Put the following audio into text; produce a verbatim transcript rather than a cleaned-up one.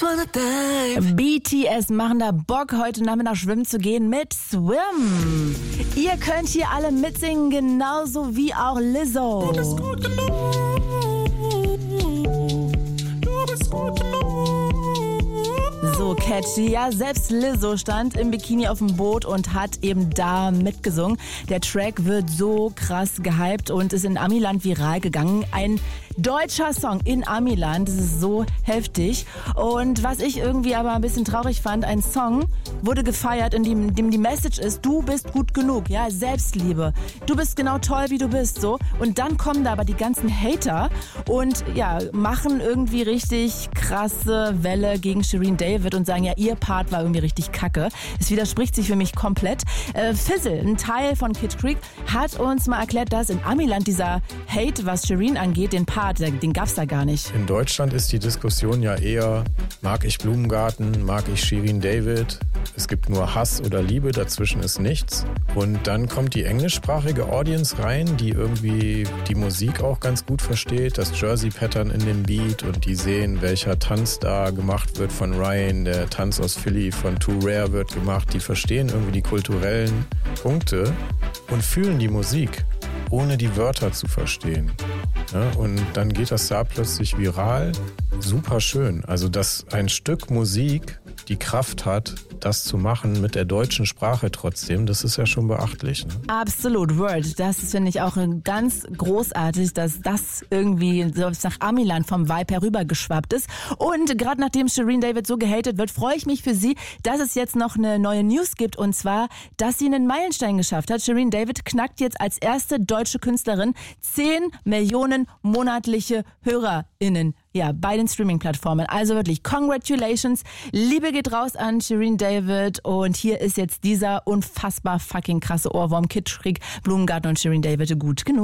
B T S machen da Bock, heute Nachmittag schwimmen zu gehen mit Swim. Ihr könnt hier alle mitsingen, genauso wie auch Lizzo. Du bist gut genug. Du bist gut genug. So catchy. Ja, selbst Lizzo stand im Bikini auf dem Boot und hat eben da mitgesungen. Der Track wird so krass gehypt und ist in Amiland viral gegangen. Ein deutscher Song in Amiland, das ist so heftig. Und was ich irgendwie aber ein bisschen traurig fand, ein Song wurde gefeiert, in dem, dem die Message ist, du bist gut genug, ja, Selbstliebe. Du bist genau toll, wie du bist, so. Und dann kommen da aber die ganzen Hater und ja, machen irgendwie richtig krasse Welle gegen Shirin David und sagen, ja, ihr Part war irgendwie richtig kacke. Es widerspricht sich für mich komplett. Äh, Fizzle, ein Teil von Kid Creek, hat uns mal erklärt, dass in Amiland dieser Hate, was Shirin angeht, den Part, den gab's da gar nicht. In Deutschland ist die Diskussion ja eher, mag ich Blumengarten, mag ich Shirin David? Es gibt nur Hass oder Liebe, dazwischen ist nichts. Und dann kommt die englischsprachige Audience rein, die irgendwie die Musik auch ganz gut versteht, das Jersey-Pattern in dem Beat, und die sehen, welcher Tanz da gemacht wird von Ryan, der Tanz aus Philly von Too Rare wird gemacht. Die verstehen irgendwie die kulturellen Punkte und fühlen die Musik, ohne die Wörter zu verstehen. Ja, und dann geht das da plötzlich viral. Super schön. Also, dass ein Stück Musik die Kraft hat, das zu machen mit der deutschen Sprache trotzdem, das ist ja schon beachtlich. Ne? Absolut, Word. Das finde ich auch ganz großartig, dass das irgendwie nach Amiland vom Vibe herübergeschwappt ist. Und gerade nachdem Shirin David so gehatet wird, freue ich mich für sie, dass es jetzt noch eine neue News gibt, und zwar, dass sie einen Meilenstein geschafft hat. Shirin David knackt jetzt als erste deutsche Künstlerin zehn Millionen monatliche HörerInnen. Ja, bei den Streaming-Plattformen. Also wirklich, congratulations. Liebe geht raus an Shirin David. Und hier ist jetzt dieser unfassbar fucking krasse Ohrwurm. Kid Creek, Blumengarten und Shirin David. Gut genug.